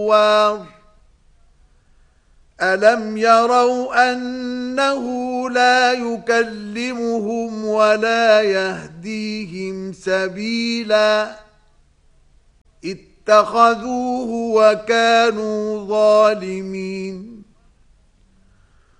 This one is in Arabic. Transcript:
ألم يروا أنه لا يكلمهم ولا يهديهم سبيلا اتخذوه وكانوا ظالمين